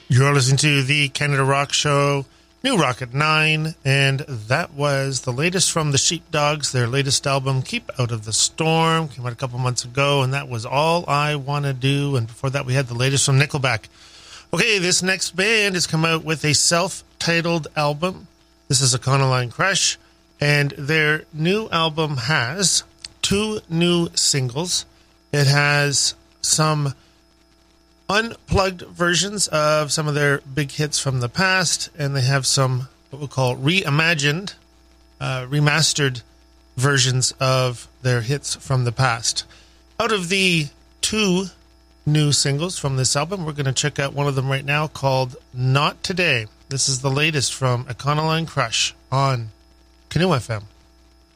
You're listening to the Canada Rock Show, New Rock at 9, and that was the latest from the Sheepdogs, their latest album, Keep Out of the Storm, came out a couple months ago, and that was All I Want to Do, and before that we had the latest from Nickelback. Okay, this next band has come out with a self-titled album. This is Econoline Crush, and their new album has 2 new singles. It has some unplugged versions of some of their big hits from the past, and they have some what we'll call reimagined, remastered versions of their hits from the past. Out of the 2 new singles from this album, we're going to check out one of them right now called Not Today. This is the latest from Econoline Crush on Canoe FM.